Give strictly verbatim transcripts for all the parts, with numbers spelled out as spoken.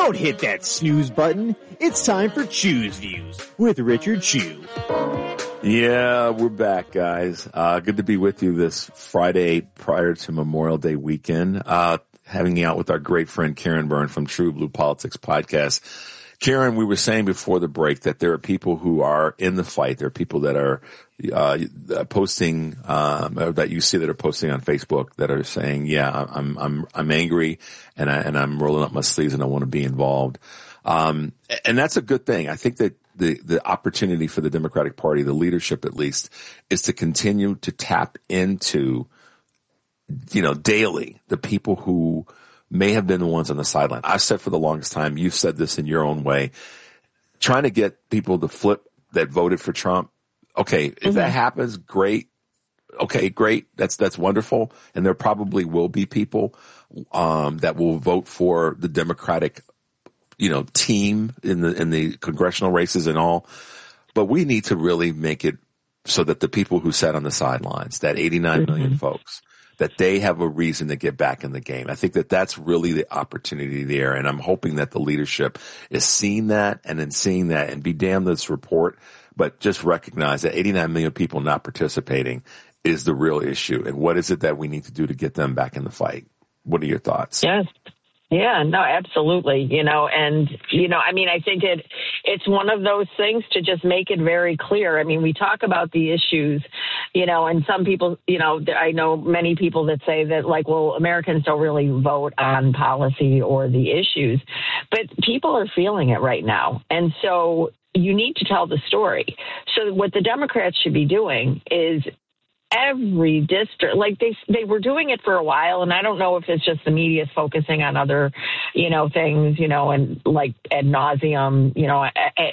Don't hit that snooze button. It's time for Chew's Views with Richard Chew. Yeah, we're back, guys. Uh, good to be with you this Friday prior to Memorial Day weekend. Uh, hanging out with our great friend Karen Byrne from True Blue Politics Podcast. Karen, we were saying before the break that there are people who are in the fight. There are people that are uh, posting um, that you see that are posting on Facebook that are saying, "Yeah, I'm I'm I'm angry and I and I'm rolling up my sleeves and I want to be involved." Um, and that's a good thing. I think that the the opportunity for the Democratic Party, the leadership at least, is to continue to tap into, you know, daily the people who may have been the ones on the sideline. I've said for the longest time, you've said this in your own way, trying to get people to flip that voted for Trump. Okay, if mm-hmm. that happens, great. Okay, great. That's, that's wonderful. And there probably will be people, um, that will vote for the Democratic, you know, team in the, in the congressional races and all. But we need to really make it so that the people who sat on the sidelines, that eighty-nine mm-hmm. million folks, that they have a reason to get back in the game. I think that that's really the opportunity there. And I'm hoping that the leadership is seeing that and then seeing that and be damned this report, but just recognize that eighty-nine million people not participating is the real issue. And what is it that we need to do to get them back in the fight? What are your thoughts? Yes. Yeah, no, absolutely. You know, and, you know, I mean, I think it it's one of those things to just make it very clear. I mean, we talk about the issues, you know, and some people, you know, I know many people that say that, like, well, Americans don't really vote on policy or the issues, but people are feeling it right now. And so you need to tell the story. So what the Democrats should be doing is every district, like they they were doing it for a while, and I don't know if it's just the media is focusing on other, you know, things, you know, and like ad nauseum, you know,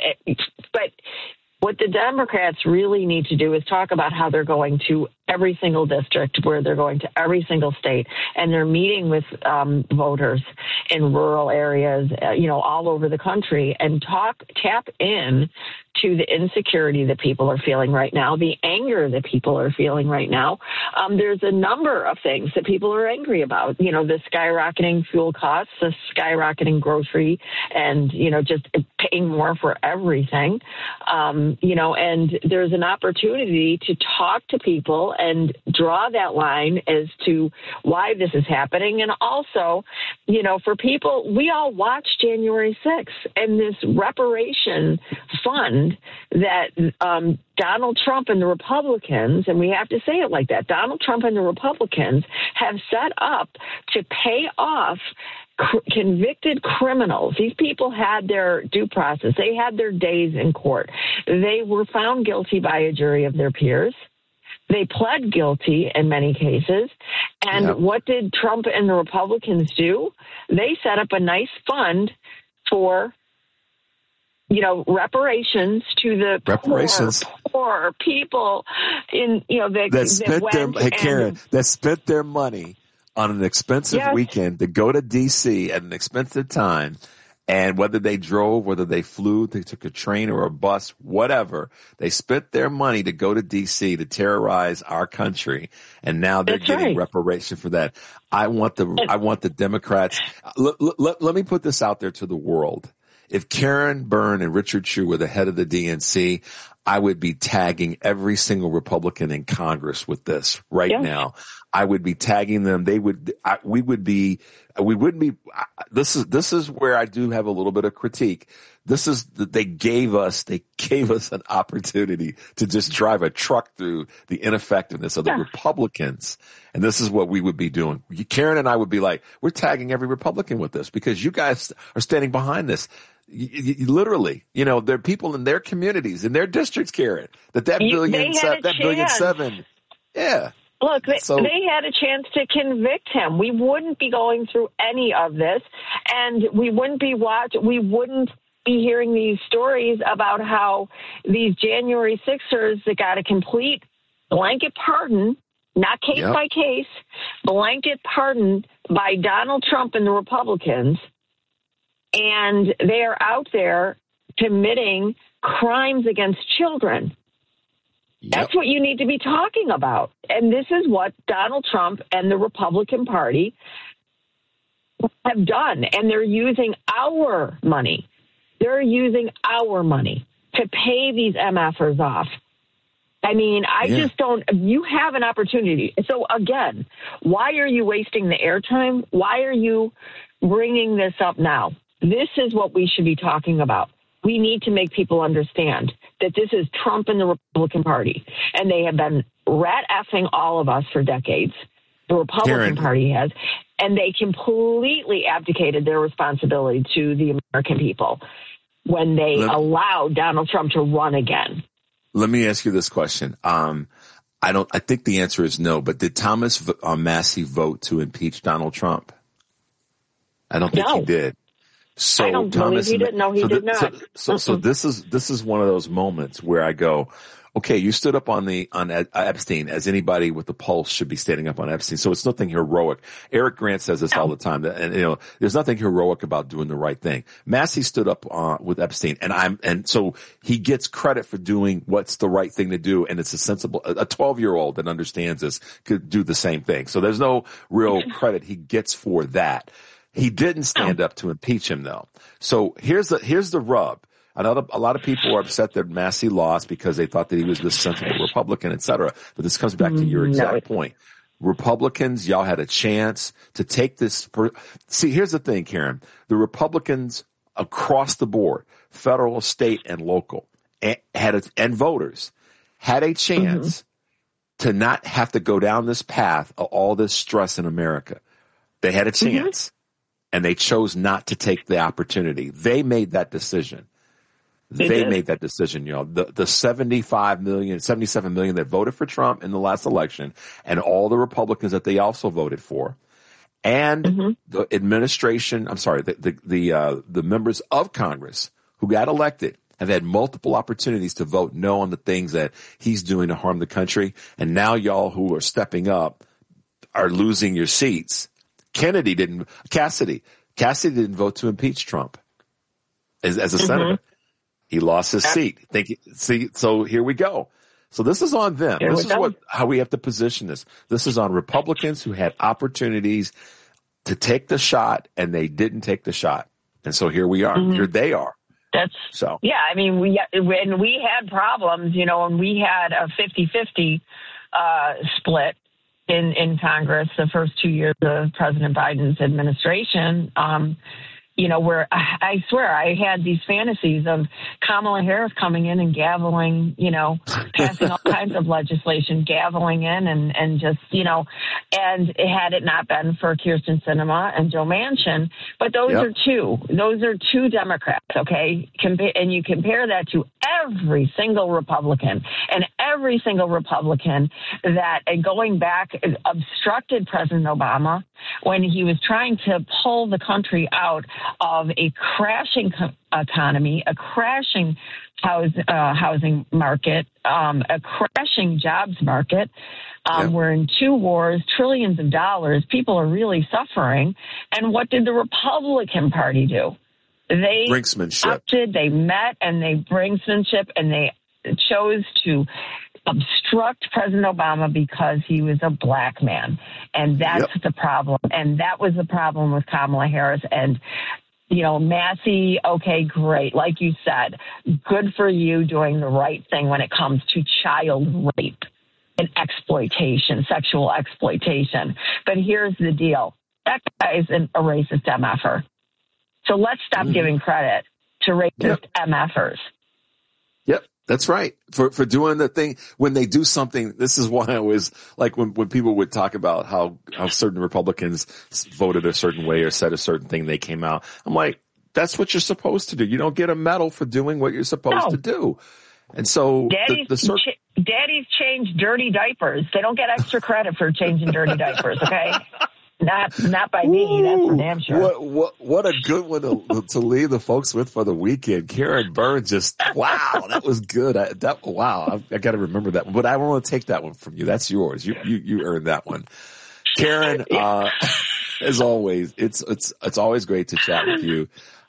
but what the Democrats really need to do is talk about how they're going to every single district, where they're going to every single state, and they're meeting with um, voters in rural areas, uh, you know, all over the country, and talk, tap in to the insecurity that people are feeling right now, the anger that people are feeling right now. Um, there's a number of things that people are angry about, you know, the skyrocketing fuel costs, the skyrocketing grocery, and, you know, just paying more for everything, um, you know, and there's an opportunity to talk to people and draw that line as to why this is happening. And also, you know, for people, we all watched January sixth and this reparation fund that um, Donald Trump and the Republicans, and we have to say it like that, Donald Trump and the Republicans have set up to pay off cr- convicted criminals. These people had their due process. They had their days in court. They were found guilty by a jury of their peers. They pled guilty in many cases. And yep. What did Trump and the Republicans do? They set up a nice fund for, you know, reparations to the reparations. Poor, poor people in, you know, that, that spent that their, went hey, and, Karen, that spent their money on an expensive yes. weekend to go to D C at an expensive time. And whether they drove, whether they flew, they took a train or a bus, whatever, they spent their money to go to D C to terrorize our country. And now they're That's getting right. reparation for that. I want the, I want the Democrats. Let, let, let me put this out there to the world. If Karen Byrne and Richard Chew were the head of the D N C, I would be tagging every single Republican in Congress with this right yeah. now. I would be tagging them. They would, I, we would be, we wouldn't be, this is, this is where I do have a little bit of critique. This is, they gave us, they gave us an opportunity to just drive a truck through the ineffectiveness of the yeah. Republicans. And this is what we would be doing. Karen and I would be like, we're tagging every Republican with this because you guys are standing behind this. You, you, literally, you know, there are people in their communities, in their districts, Karen, that that you, billion, se- that billion seven. Yeah. Look, they, so, they had a chance to convict him. We wouldn't be going through any of this, and we wouldn't be watch. We wouldn't be hearing these stories about how these January sixers that got a complete blanket pardon, not case yep. by case, blanket pardon by Donald Trump and the Republicans, and they are out there committing crimes against children. Yep. That's what you need to be talking about. And this is what Donald Trump and the Republican Party have done, and they're using our money. They're using our money to pay these M F ers off. I mean, I yeah. just don't, you have an opportunity. So again, why are you wasting the airtime? Why are you bringing this up now? This is what we should be talking about. We need to make people understand that this is Trump and the Republican Party, and they have been rat-effing all of us for decades. The Republican Karen. Party has, and they completely abdicated their responsibility to the American people when they Let- allowed Donald Trump to run again. Let me ask you this question. Um, I don't, I think the answer is no, but did Thomas uh, Massie vote to impeach Donald Trump? I don't think no. he did. So I don't Thomas, believe he did. No, he so did the, not. So, so, so this is, this is one of those moments where I go, okay, you stood up on the, on Epstein, as anybody with a pulse should be standing up on Epstein. So it's nothing heroic. Eric Grant says this all the time, and you know, there's nothing heroic about doing the right thing. Massie stood up uh, with Epstein, and I'm, and so he gets credit for doing what's the right thing to do, and it's a sensible, a twelve year old that understands this could do the same thing. So there's no real credit he gets for that. He didn't stand up to impeach him though. So here's the, here's the rub. I know a lot of people are upset that Massie lost because they thought that he was this sensible Republican, et cetera. But this comes back to your exact no. point. Republicans, y'all had a chance to take this. Per- See, here's the thing, Karen. The Republicans across the board, federal, state, and local, and, had a, and voters had a chance mm-hmm. to not have to go down this path of all this stress in America. They had a chance, mm-hmm. and they chose not to take the opportunity. They made that decision. They, they made that decision, you know, the, the seventy-five million, seventy-seven million that voted for Trump in the last election, and all the Republicans that they also voted for, and mm-hmm. the administration, I'm sorry, the, the, the, uh, the members of Congress who got elected have had multiple opportunities to vote no on the things that he's doing to harm the country. And now y'all who are stepping up are losing your seats. Kennedy didn't, Cassidy, Cassidy didn't vote to impeach Trump as, as a mm-hmm. senator. He lost his seat. Think, see, so here we go. So this is on them. Here this is go. what how we have to position this. This is on Republicans who had opportunities to take the shot, and they didn't take the shot. And so here we are. Mm-hmm. Here they are. That's so. Yeah, I mean, we when we had problems, you know, and we had a fifty-fifty uh, split in in Congress the first two years of President Biden's administration. Um, You know, where I swear I had these fantasies of Kamala Harris coming in and gaveling, you know, passing all kinds of legislation, gaveling in and, and just, you know, and had it not been for Kyrsten Sinema and Joe Manchin. But those yep. are two. Those are two Democrats, okay? Compa- and you compare that to every single Republican and every single Republican that, and going back, obstructed President Obama when he was trying to pull the country out of a crashing co- economy, a crashing house, uh, housing market, um, a crashing jobs market. Um, yep. We're in two wars, trillions of dollars. People are really suffering. And what did the Republican Party do? They opted, they met, and they brinksmanship, and they chose to obstruct President Obama because he was a black man. And that's yep. the problem. And that was the problem with Kamala Harris. And, you know, Massie, okay, great. Like you said, good for you doing the right thing when it comes to child rape and exploitation, sexual exploitation. But here's the deal. That guy is an, a racist M F er. So let's stop mm. giving credit to racist yep. M F ers. Yep. That's right. For, for doing the thing when they do something. This is why I was like, when, when people would talk about how, how certain Republicans voted a certain way or said a certain thing, they came out. I'm like, that's what you're supposed to do. You don't get a medal for doing what you're supposed no. to do. And so Daddy's, the, the cir- ch- Daddy's changed dirty diapers. They don't get extra credit for changing dirty diapers. Okay. Not, not by me. Ooh, that's for damn sure. What, what, what a good one to, to leave the folks with for the weekend. Karen Burns just, wow, that was good. I, that, wow. I, I got to remember that one, but I want to take that one from you. That's yours. You, you, you earned that one. Karen, uh, as always, it's, it's, it's always great to chat with you.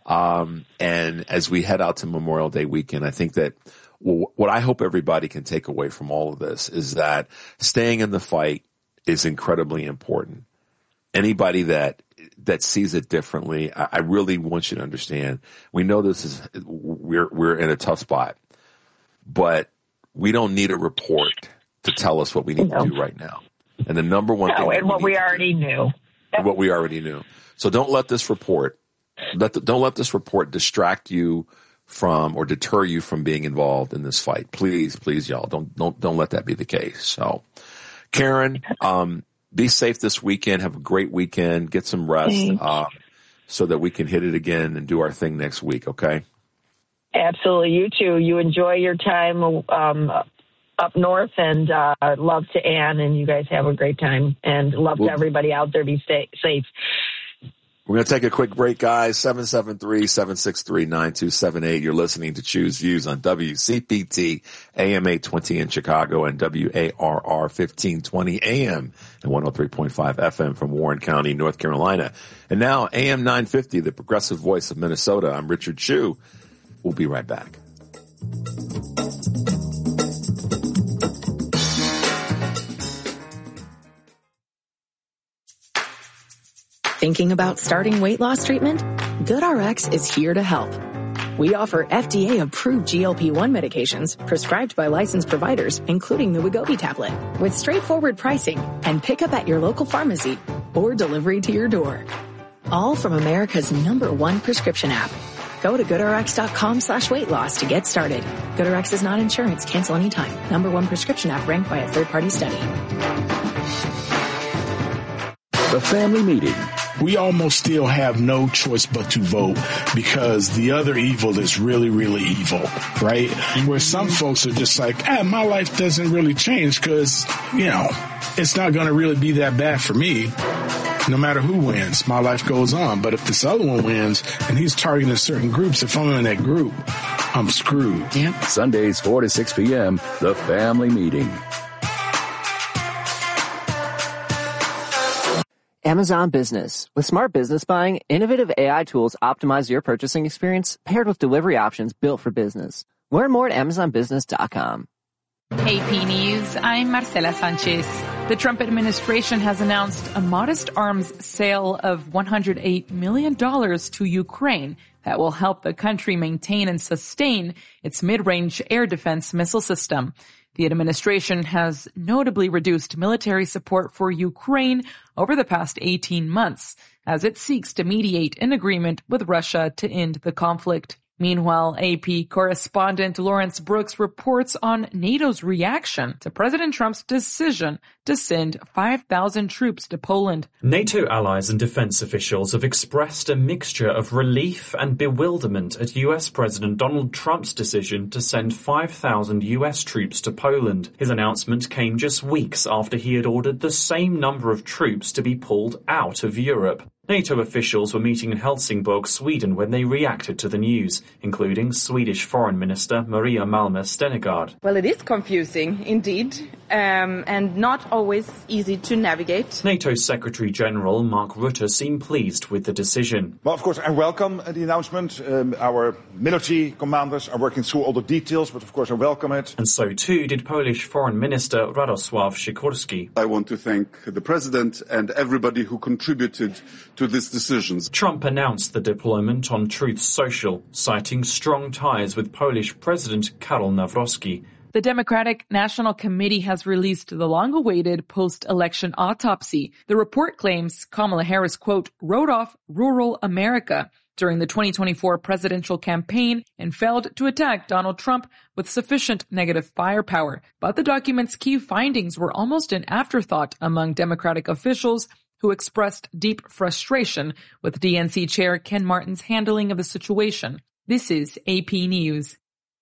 Um, and as we head out to Memorial Day weekend, I think that well, what I hope everybody can take away from all of this is that staying in the fight is incredibly important. Anybody that that sees it differently, I, I really want you to understand. We know this is we're we're in a tough spot, but we don't need a report to tell us what we need no. to do right now. And the number one no, thing and what we, we already do, knew, what we already knew. So don't let this report let the, don't let this report distract you from or deter you from being involved in this fight. Please, please, y'all, don't don't don't let that be the case. So, Karen, um, be safe this weekend. Have a great weekend. Get some rest, uh, so that we can hit it again and do our thing next week. Okay. Absolutely. You too. You enjoy your time um, up north, and uh, love to Ann, and you guys have a great time, and love well, to everybody out there. Be stay, safe. We're going to take a quick break, guys. seven seven three, seven six three, nine two seven eight. You're listening to Choose Views on W C P T A M eight twenty in Chicago and W A R R fifteen twenty A M and one oh three point five F M from Warren County, North Carolina. And now A M nine fifty, the progressive voice of Minnesota. I'm Richard Chu. We'll be right back. Thinking about starting weight loss treatment? GoodRx is here to help. We offer F D A-approved G L P one medications prescribed by licensed providers, including the Wegovy tablet, with straightforward pricing and pickup at your local pharmacy or delivery to your door. All from America's number one prescription app. Go to GoodRx.com slash weight loss to get started. GoodRx is not insurance. Cancel anytime. Number one prescription app ranked by a third-party study. The family meeting. We almost still have no choice but to vote because the other evil is really, really evil, right? Where some folks are just like, ah, my life doesn't really change because, you know, it's not going to really be that bad for me. No matter who wins, my life goes on. But if this other one wins and he's targeting certain groups, if I'm in that group, I'm screwed. Yep. Sundays, four to six p.m., The Family Meeting. Amazon Business. With smart business buying, innovative A I tools optimize your purchasing experience paired with delivery options built for business. Learn more at amazon business dot com. A P News, I'm Marcela Sanchez. The Trump administration has announced a modest arms sale of one hundred eight million dollars to Ukraine that will help the country maintain and sustain its mid-range air defense missile system. The administration has notably reduced military support for Ukraine over the past eighteen months as it seeks to mediate an agreement with Russia to end the conflict. Meanwhile, A P correspondent Lawrence Brooks reports on NATO's reaction to President Trump's decision to send five thousand troops to Poland. NATO allies and defense officials have expressed a mixture of relief and bewilderment at U S President Donald Trump's decision to send five thousand U S troops to Poland. His announcement came just weeks after he had ordered the same number of troops to be pulled out of Europe. NATO officials were meeting in Helsingborg, Sweden, when they reacted to the news, including Swedish Foreign Minister Maria Malmö Stenegard. Well, it is confusing, indeed, um, and not always easy to navigate. NATO Secretary-General Mark Rutte seemed pleased with the decision. Well, of course, I welcome the announcement. Um, our military commanders are working through all the details, but of course I welcome it. And so too did Polish Foreign Minister Radosław Sikorski. I want to thank the President and everybody who contributed to this decision. Trump announced the deployment on Truth Social, citing strong ties with Polish President Karol Nawrocki. The Democratic National Committee has released the long-awaited post-election autopsy. The report claims Kamala Harris, quote, wrote off rural America during the twenty twenty-four presidential campaign and failed to attack Donald Trump with sufficient negative firepower. But the document's key findings were almost an afterthought among Democratic officials who expressed deep frustration with D N C Chair Ken Martin's handling of the situation. This is A P News.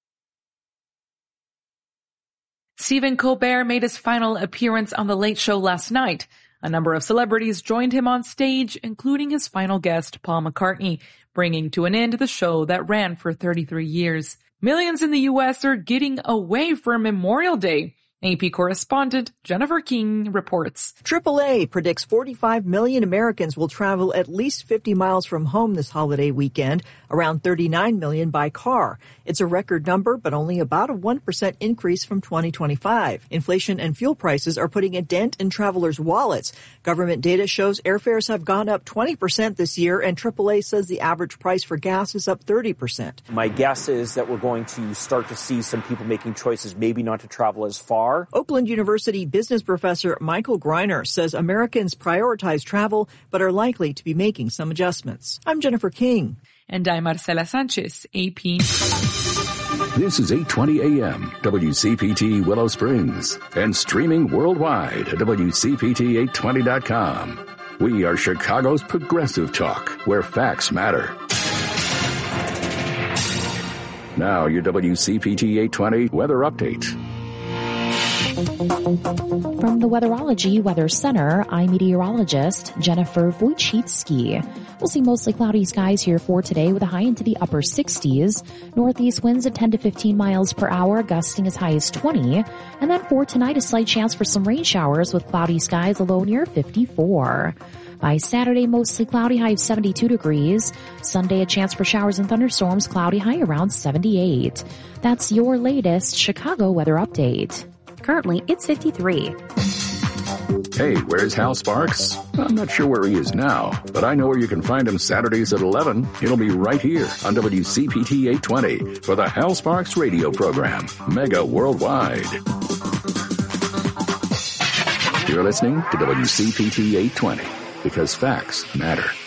Stephen Colbert made his final appearance on The Late Show last night. A number of celebrities joined him on stage, including his final guest, Paul McCartney, bringing to an end the show that ran for thirty-three years. Millions in the U S are getting away for Memorial Day. A P correspondent Jennifer King reports. triple A predicts forty-five million Americans will travel at least fifty miles from home this holiday weekend, around thirty-nine million by car. It's a record number, but only about a one percent increase from twenty twenty-five. Inflation and fuel prices are putting a dent in travelers' wallets. Government data shows airfares have gone up twenty percent this year, and triple A says the average price for gas is up thirty percent. My guess is that we're going to start to see some people making choices maybe not to travel as far. Oakland University business professor Michael Greiner says Americans prioritize travel but are likely to be making some adjustments. I'm Jennifer King. And I'm Marcela Sanchez, A P. This is eight twenty A M, W C P T Willow Springs, and streaming worldwide at W C P T eight twenty dot com. We are Chicago's progressive talk, where facts matter. Now your W C P T eight twenty weather update. From the Weatherology Weather Center, I'm meteorologist Jennifer Wojcicki. We'll see mostly cloudy skies here for today with a high into the upper sixties. Northeast winds at ten to fifteen miles per hour, gusting as high as twenty. And then for tonight, a slight chance for some rain showers with cloudy skies, a low near fifty-four. By Saturday, mostly cloudy, high of seventy-two degrees. Sunday, a chance for showers and thunderstorms, cloudy, high around seventy-eight. That's your latest Chicago weather update. Currently, it's fifty-three. Hey, where's Hal Sparks? I'm not sure where he is now, but I know where you can find him Saturdays at eleven. He'll be right here on W C P T eight twenty for the Hal Sparks radio program, Mega Worldwide. You're listening to W C P T eight twenty because facts matter.